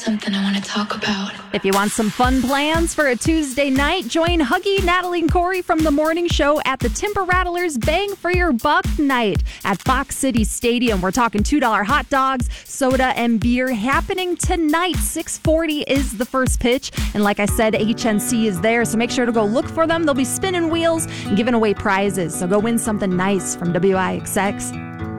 something I want to talk about. If you want some fun plans for a Tuesday night, join Huggy, Natalie, and Corey from The Morning Show at the Timber Rattlers Bang for Your Buck night at Fox City Stadium. We're talking $2 hot dogs, soda, and beer happening tonight. 6:40 is the first pitch. And like I said, HNC is there, so make sure to go look for them. They'll be spinning wheels and giving away prizes. So go win something nice from WIXX.